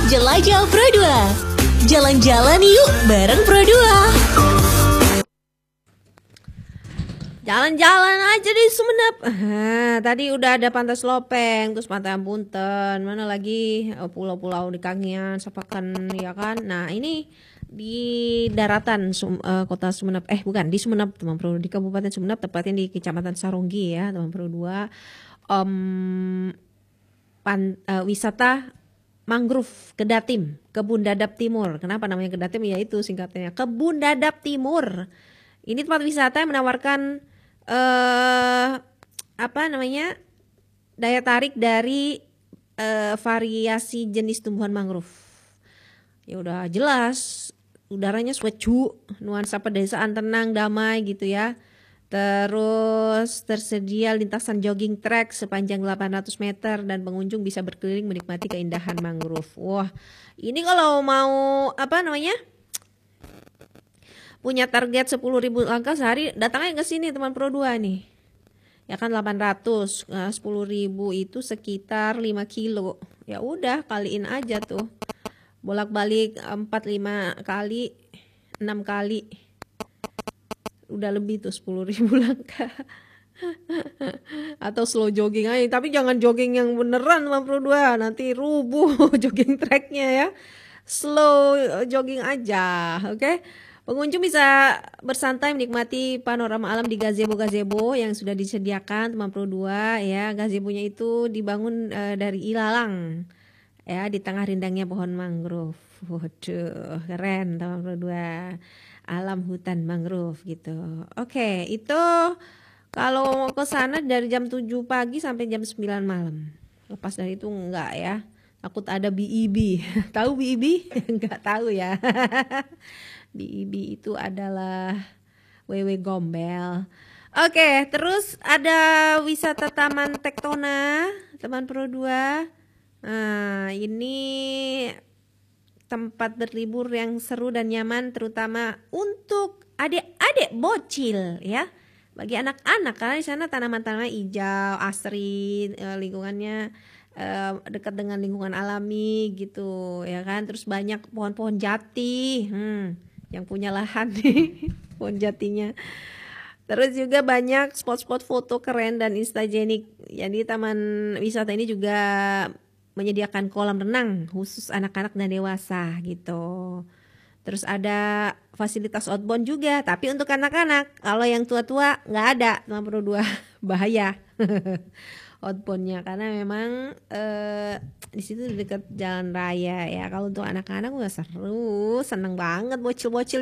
Jelajah Pro 2. Jalan-jalan yuk bareng Pro 2. Jalan-jalan aja di Sumenep. Tadi udah ada Pantai Slopeng, terus Pantai Ampunten, mana lagi pulau-pulau di Kangean, Sapakan, ya kan. Nah ini di daratan kota Sumenep, bukan di Sumenep teman Pro, di Kabupaten Sumenep, tepatnya di Kecamatan Saronggi ya teman Pro 2. Wisata mangrove Kedatim, Kebun Dadap Timur. Kenapa namanya Kedatim? Yaitu singkatnya Kebun Dadap Timur. Ini tempat wisata yang menawarkan daya tarik dari variasi jenis tumbuhan mangrove. Ya udah jelas, udaranya sejuk, nuansa pedesaan tenang, damai gitu ya. Terus tersedia lintasan jogging track sepanjang 800 meter dan pengunjung bisa berkeliling menikmati keindahan mangrove. Wah, ini kalau mau punya target 10.000 langkah sehari, datangnya ke sini teman Pro 2 nih. Ya kan 800, 10.000 itu sekitar 5 kilo. Ya udah kaliin aja tuh. Bolak-balik 4-5 kali, 6 kali. Udah lebih tuh 10.000 langkah. Atau slow jogging aja, tapi jangan jogging yang beneran teman Pro 2, nanti rubuh jogging tracknya ya. Slow jogging aja, oke? Pengunjung bisa bersantai menikmati panorama alam di gazebo-gazebo yang sudah disediakan teman Pro 2 ya. Gazebonya itu dibangun dari ilalang ya, di tengah rindangnya pohon mangrove. Waduh, keren teman Pro 2. Alam hutan mangrove gitu. Oke, itu kalau mau ke sana dari jam 7 pagi sampai jam 9 malam. Lepas dari itu enggak ya. Takut ada BEB. Tahu BEB? Enggak tahu ya. BEB itu adalah wewe gombel. Oke, terus ada wisata Taman Tektona, teman Pro 2. Nah, ini tempat berlibur yang seru dan nyaman terutama untuk adik-adik bocil ya. Bagi anak-anak karena di sana tanaman-tanaman hijau, asri, lingkungannya dekat dengan lingkungan alami gitu ya kan. Terus banyak pohon-pohon jati. Yang punya lahan nih pohon jatinya. Terus juga banyak spot-spot foto keren dan instagenik. Jadi taman wisata ini juga menyediakan kolam renang khusus anak-anak dan dewasa gitu. Terus ada fasilitas outbound juga, tapi untuk anak-anak. Kalau yang tua-tua nggak ada, teman Pro 2 bahaya outboundnya karena memang di situ dekat jalan raya ya. Kalau untuk anak-anak nggak seru, seneng banget bocil-bocil